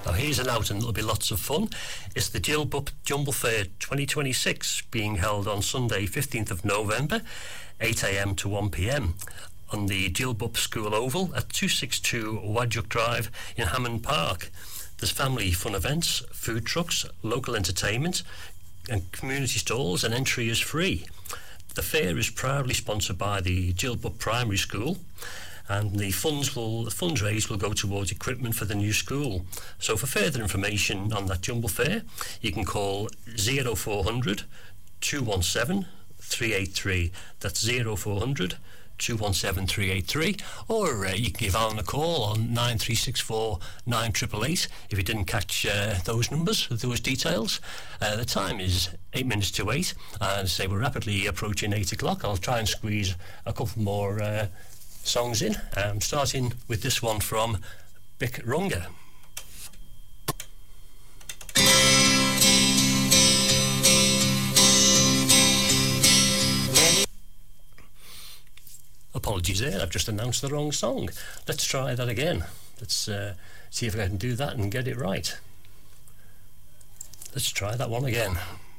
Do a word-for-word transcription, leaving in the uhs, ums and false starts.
Now here's an out and it'll be lots of fun. It's the Gilbup Jumble Fair twenty twenty-six, being held on Sunday fifteenth of November, eight a m to one p m on the Gilbup School Oval at two sixty-two Wadjuk Drive in Hammond Park. There's family fun events, food trucks, local entertainment and community stalls, and entry is free. The fair is proudly sponsored by the Gilbup Primary School, and the funds will the funds raised will go towards equipment for the new school. So for further information on that Jumble Fair, you can call zero four hundred, two one seven, three eight three. That's zero four hundred, two one seven, three eight three, or uh, you can give Alan a call on nine three six four, nine eight eight eight if you didn't catch uh, those numbers, those details. Uh, the time is eight minutes to eight, and say we're rapidly approaching eight o'clock. I'll try and squeeze a couple more uh, songs in, um, starting with this one from Bic Runga. Apologies there, I've just announced the wrong song. Let's try that again. Let's uh, see if I can do that and get it right. Let's try that one again.